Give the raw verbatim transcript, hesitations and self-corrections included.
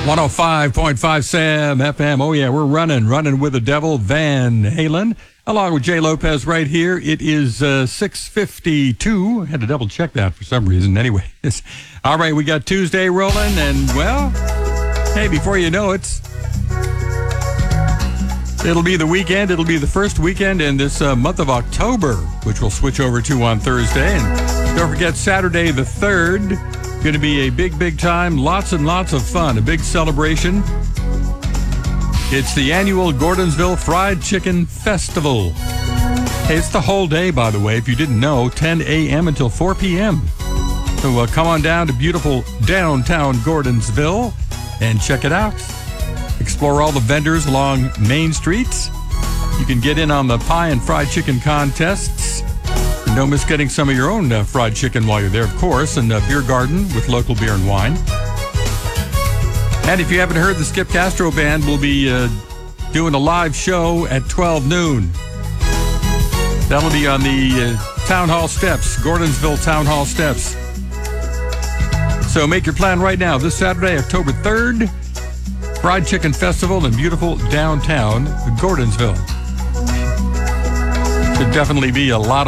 one oh five point five Sam F M. Oh, yeah, we're running, running with the devil, Van Halen, along with Jay Lopez right here. It is uh, six fifty-two. Had to double check that for some reason. Anyway, all right, we got Tuesday rolling, and, well, hey, before you know it, it'll be the weekend. It'll be the first weekend in this uh, month of October, which we'll switch over to on Thursday. And don't forget, Saturday the third, going to be a big, big time. Lots and lots of fun. A big celebration. It's the annual Gordonsville Fried Chicken Festival. Hey, it's the whole day, by the way, if you didn't know, ten a.m. until four p.m. So uh, come on down to beautiful downtown Gordonsville and check it out. Explore all the vendors along Main Street. You can get in on the pie and fried chicken contests. And don't miss getting some of your own uh, fried chicken while you're there, of course, and a beer garden with local beer and wine. And if you haven't heard, the Skip Castro Band will be uh, doing a live show at twelve noon. That'll be on the uh, Town Hall steps, Gordonsville Town Hall steps. So make your plan right now. This Saturday, October third, Fried Chicken Festival in beautiful downtown Gordonsville. Should definitely be a lot of